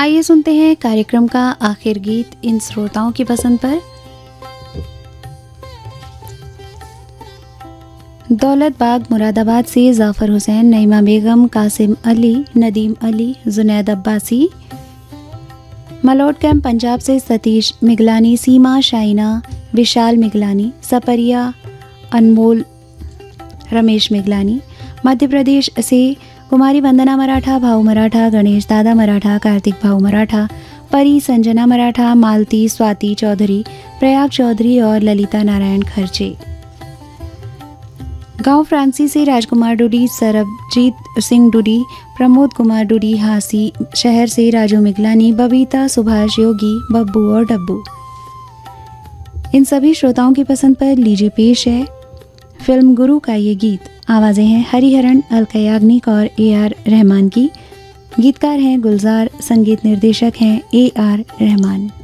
आइए सुनते हैं कार्यक्रम का आखिर गीत इन श्रोताओं की पसंद पर। दौलत बाग मुरादाबाद से जाफर हुसैन, नईमा बेगम, कासिम अली, नदीम अली, जुनैद अब्बासी। मलोट कैंप पंजाब से सतीश मिगलानी, सीमा शाइना, विशाल मिगलानी, सपरिया अनमोल, रमेश मिगलानी। मध्य प्रदेश से कुमारी वंदना मराठा, भाऊ मराठा, गणेश दादा मराठा, कार्तिक भाऊ मराठा, परी संजना मराठा, मालती, स्वाति चौधरी, प्रयाग चौधरी और ललिता नारायण खर्चे। गांव फ्रांसी से राजकुमार डुडी, सरबजीत सिंह डुडी, प्रमोद कुमार डुडी, हासी शहर से राजू मिगलानी, बबीता, सुभाष योगी, बब्बू और डब्बू। इन सभी श्रोताओं की पसंद पर लीजिए पेश है फिल्म गुरु का ये गीत। आवाज़ें हैं हरिहरन, अलका याग्निक और AR रहमान की। गीतकार हैं गुलजार, संगीत निर्देशक हैं AR रहमान।